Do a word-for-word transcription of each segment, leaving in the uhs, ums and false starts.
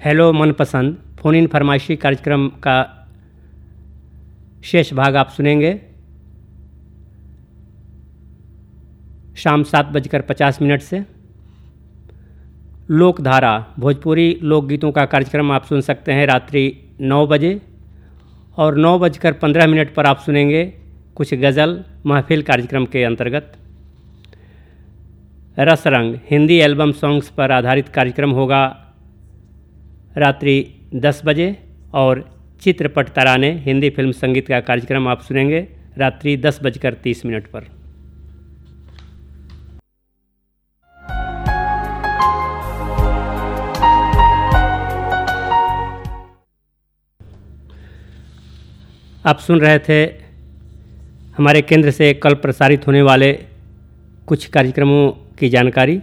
Hello मनपसंद phone इन फरमाइशी कार्यक्रम का शेष भाग आप सुनेंगे शाम सात बजकर पचास मिनट से। लोकधारा भोजपुरी लोकगीतों का कार्यक्रम आप सुन सकते हैं रात्रि नौ बजे, और नौ बजकर पंद्रह मिनट पर आप सुनेंगे कुछ गज़ल महफिल कार्यक्रम के अंतर्गत। रसरंग हिंदी एल्बम सॉन्ग्स पर आधारित कार्यक्रम होगा रात्रि दस बजे, और चित्रपट तराने हिंदी फिल्म संगीत का कार्यक्रम आप सुनेंगे रात्रि दस बजकर तीस मिनट पर। आप सुन रहे थे हमारे केंद्र से कल प्रसारित होने वाले कुछ कार्यक्रमों की जानकारी।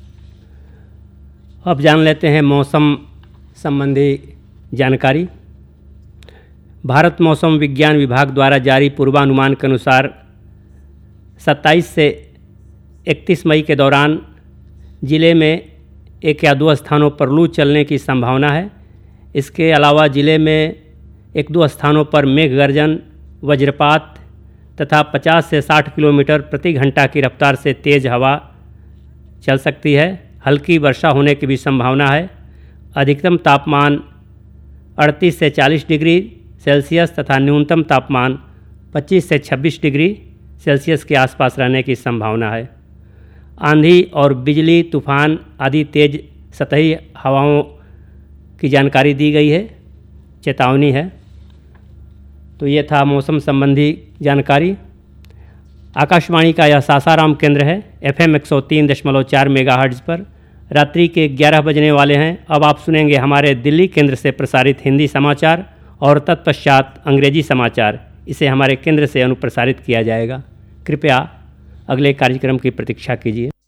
अब जान लेते हैं मौसम संबंधी जानकारी। भारत मौसम विज्ञान विभाग द्वारा जारी पूर्वानुमान के अनुसार सत्ताईस से इकतीस मई के दौरान ज़िले में एक या दो स्थानों पर लू चलने की संभावना है। इसके अलावा ज़िले में एक दो स्थानों पर मेघ गर्जन, वज्रपात तथा पचास से साठ किलोमीटर प्रति घंटा की रफ्तार से तेज़ हवा चल सकती है। हल्की वर्षा होने की भी संभावना है। अधिकतम तापमान अड़तीस से चालीस डिग्री सेल्सियस तथा न्यूनतम तापमान पच्चीस से छब्बीस डिग्री सेल्सियस के आसपास रहने की संभावना है। आंधी और बिजली, तूफान आदि तेज़ सतही हवाओं की जानकारी दी गई है, चेतावनी है। तो ये था मौसम संबंधी जानकारी। आकाशवाणी का यह सासाराम केंद्र है, एफ एम एक सौ तीन दशमलव चार मेगाहर्ट्ज़ पर। रात्रि के ग्यारह बजने वाले हैं। अब आप सुनेंगे हमारे दिल्ली केंद्र से प्रसारित हिंदी समाचार और तत्पश्चात अंग्रेजी समाचार। इसे हमारे केंद्र से अनुप्रसारित किया जाएगा। कृपया अगले कार्यक्रम की प्रतीक्षा कीजिए।